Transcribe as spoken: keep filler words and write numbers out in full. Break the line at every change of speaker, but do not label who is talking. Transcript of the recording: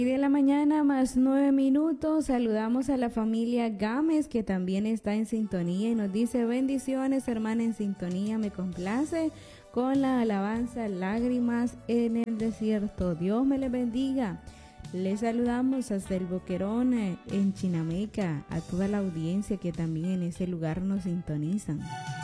Y de la mañana más nueve minutos, saludamos a la familia Gámez que también está en sintonía y nos dice bendiciones hermana en sintonía, me complace con la alabanza Lágrimas en el desierto, Dios me les bendiga. Les saludamos hasta el Boquerón en Chinameca, a toda la audiencia que también en ese lugar nos sintonizan.